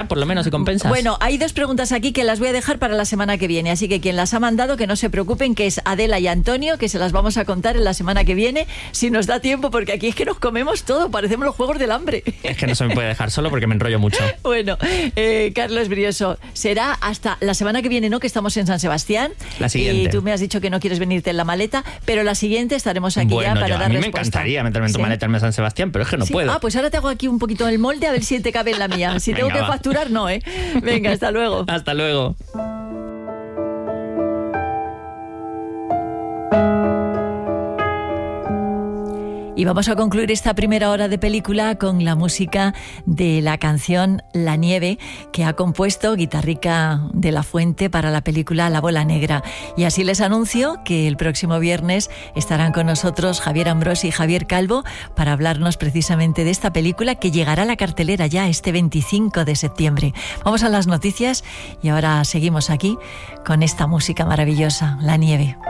por lo menos, y compensas. Bueno, hay 2 preguntas aquí que las voy a dejar para la semana que viene, así que quien las ha mandado, que no se preocupen, que es Adela y Antonio, que se las vamos a contar en la semana que viene, si nos da tiempo, porque aquí es que nos comemos todo, parecemos los Juegos del Hambre. Es que no se me puede dejar solo porque me enrollo mucho. Bueno, Carlos Brioso, será hasta la semana que viene, ¿no?, que estamos en San Sebastián. La siguiente. Y tú me has dicho que no quieres venirte en la maleta, pero la siguiente estaremos aquí ya para dar respuesta. A mí me encantaría meterme en tu maleta en San Sebastián, pero es que no puedo. Pues ahora te hago aquí un poquito el molde a ver si te cabe en la mía. Si tengo que facturar, no, ¿eh? Venga, hasta luego. Hasta luego. Y vamos a concluir esta primera hora de película con la música de la canción La Nieve, que ha compuesto Guitarrica de la Fuente para la película La Bola Negra. Y así les anuncio que el próximo viernes estarán con nosotros Javier Ambrosi y Javier Calvo para hablarnos precisamente de esta película que llegará a la cartelera ya este 25 de septiembre. Vamos a las noticias y ahora seguimos aquí con esta música maravillosa, La Nieve.